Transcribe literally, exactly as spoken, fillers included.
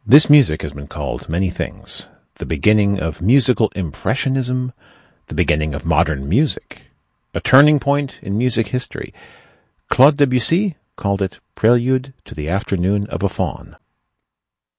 This music has been called many things. The beginning of musical impressionism, the beginning of modern music, a turning point in music history. Claude Debussy called it Prelude to the Afternoon of a Faun.